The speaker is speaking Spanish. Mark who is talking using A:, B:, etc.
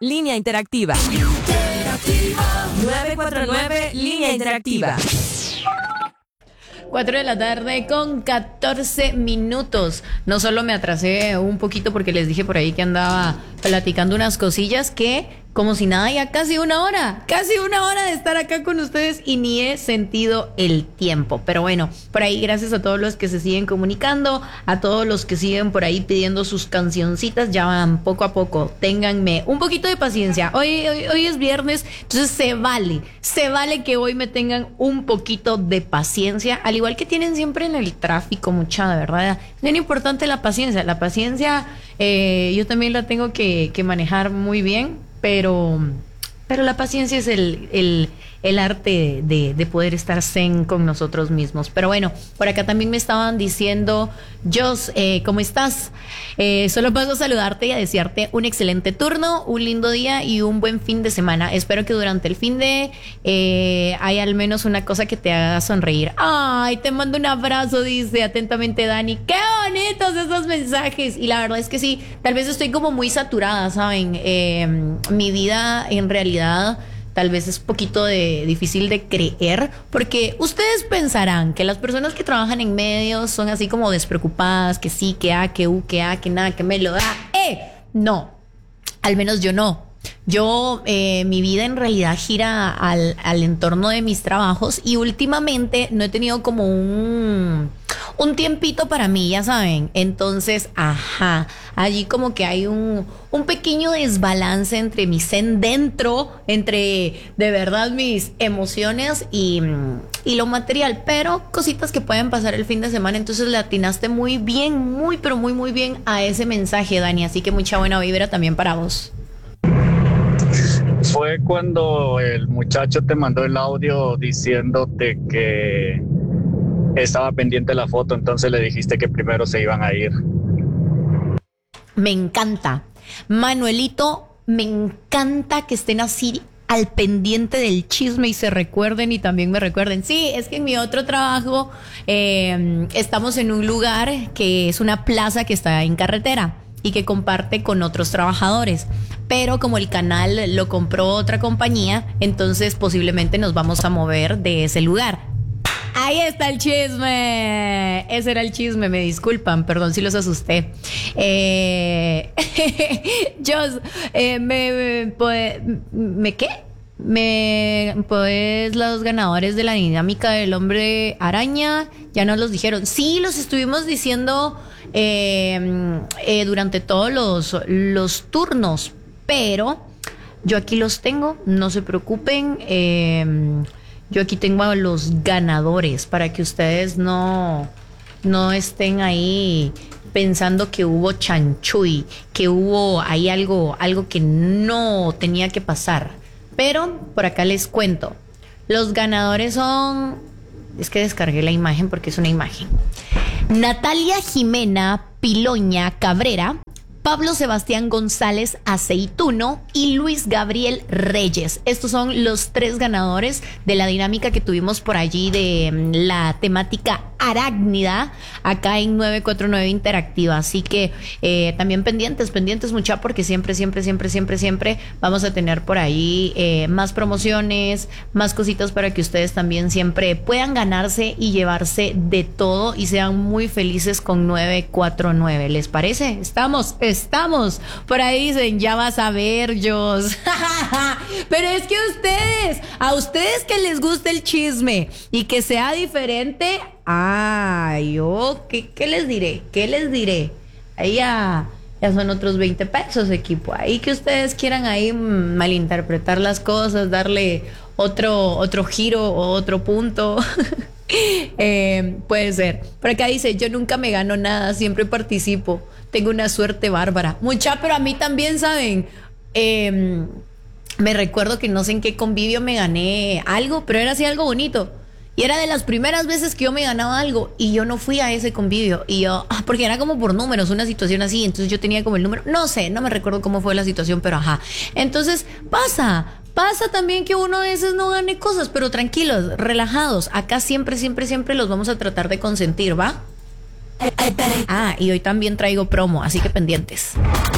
A: Línea Interactiva. 949, Línea Interactiva.
B: 4 de la tarde con 14 minutos. No solo me atrasé un poquito porque les dije por ahí que andaba platicando unas cosillas que, como si nada, ya casi una hora de estar acá con ustedes y ni he sentido el tiempo. Pero bueno, por ahí gracias a todos los que se siguen comunicando, a todos los que siguen por ahí pidiendo sus cancioncitas, ya van poco a poco. Ténganme un poquito de paciencia. Hoy es viernes, entonces se vale que hoy me tengan un poquito de paciencia, al igual que tienen siempre en el tráfico, mucha, de verdad. Es bien importante la paciencia. La paciencia, yo también la tengo que manejar muy bien. Pero la paciencia es el arte de poder estar zen con nosotros mismos. Pero bueno, por acá también me estaban diciendo, Jos, ¿cómo estás? Solo paso a saludarte y a desearte un excelente turno, un lindo día y un buen fin de semana. Espero que durante el fin de haya al menos una cosa que te haga sonreír. Ay, te mando un abrazo, dice atentamente Dani. ¡Qué bonitos esos mensajes! Y la verdad es que sí, tal vez estoy como muy saturada, ¿saben? Mi vida en realidad tal vez es un poquito difícil de creer, porque ustedes pensarán que las personas que trabajan en medios son así como despreocupadas, que sí, que que nada, que me lo da. No, al menos yo no. Yo, mi vida en realidad gira al entorno de mis trabajos y últimamente no he tenido como un tiempito para mí, ya saben. Entonces, allí como que hay un pequeño desbalance entre mi zen dentro, entre de verdad mis emociones y lo material, pero cositas que pueden pasar el fin de semana. Entonces le atinaste muy bien, pero muy bien a ese mensaje, Dani, así que mucha buena vibra también para vos.
C: Fue cuando el muchacho te mandó el audio diciéndote que estaba pendiente la foto, entonces le dijiste que primero se iban a ir.
B: Me encanta. Manuelito, me encanta que estén así al pendiente del chisme y se recuerden y también me recuerden. Sí, es que en mi otro trabajo estamos en un lugar que es una plaza que está en carretera y que comparte con otros trabajadores. Pero como el canal lo compró otra compañía, entonces posiblemente nos vamos a mover de ese lugar. Ahí está el chisme. Ese era el chisme, me disculpan, perdón si los asusté. Pues los ganadores de la dinámica del hombre araña ya nos los dijeron. Sí, los estuvimos diciendo durante todos los turnos, pero yo aquí los tengo, no se preocupen. Yo aquí tengo a los ganadores para que ustedes no estén ahí pensando que hubo chanchuy, que hubo ahí algo que no tenía que pasar. Pero por acá les cuento. Los ganadores son... Es que descargué la imagen porque es una imagen. Natalia Jimena Piloña Cabrera, Pablo Sebastián González Aceituno y Luis Gabriel Reyes. Estos son los 3 ganadores de la dinámica que tuvimos por allí de la temática arácnida acá en 949 Interactiva. Así que también pendientes mucha, porque siempre vamos a tener por ahí más promociones, más cositas para que ustedes también siempre puedan ganarse y llevarse de todo y sean muy felices con 949. ¿Les parece? Estamos. Por ahí dicen, ya vas a ver, Jos. Pero es que a ustedes que les gusta el chisme y que sea diferente, ¿qué les diré? Ahí ya son otros 20 pesos, equipo. Ahí que ustedes quieran ahí malinterpretar las cosas, darle otro giro o otro punto. Puede ser. Por acá dice, yo nunca me gano nada, siempre participo, tengo una suerte bárbara. Mucha, pero a mí también, ¿saben? Me recuerdo que no sé en qué convivio me gané algo, pero era así algo bonito. Y era de las primeras veces que yo me ganaba algo y yo no fui a ese convivio. Y yo, porque era como por números, una situación así. Entonces yo tenía como el número, no sé, no me recuerdo cómo fue la situación, pero Entonces pasa también que uno a veces no gane cosas, pero tranquilos, relajados. Acá siempre los vamos a tratar de consentir, ¿va? Y hoy también traigo promo, así que pendientes.